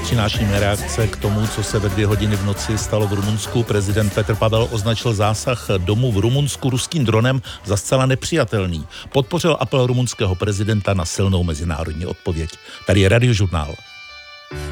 přinášíme reakce k tomu, co se ve 2 hodiny v noci stalo v Rumunsku. Prezident Petr Pavel označil zásah domů v Rumunsku ruským dronem za zcela nepřijatelný. Podpořil apel rumunského prezidenta na silnou mezinárodní odpověď. Tady je Radiožurnál.